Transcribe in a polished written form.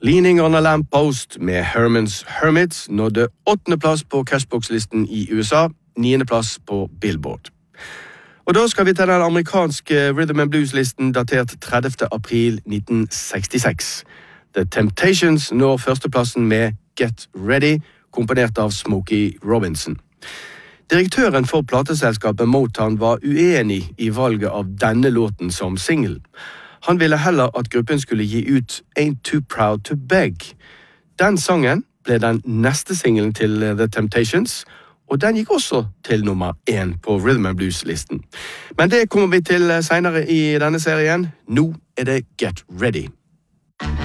Leaning on a Lamppost med Herman's Hermits nådde 8. plass på Cashbox-listen i USA, 9. plass på Billboard. Og da skal vi til den amerikanske Rhythm and Blues-listen datert 30. april 1966. The Temptations når førsteplassen med Get Ready, komponert av Smokey Robinson. Direktøren for plateselskapet Motown var uenig i valget av denne låten som single. Han ville heller at gruppen skulle gi ut Ain't Too Proud to Beg. Den sangen ble den neste singlen til The Temptations, og den gikk også til nummer 1 på Rhythm and Blues-listen. Men det kommer vi til senere i denne serien. Nå er det Get Ready.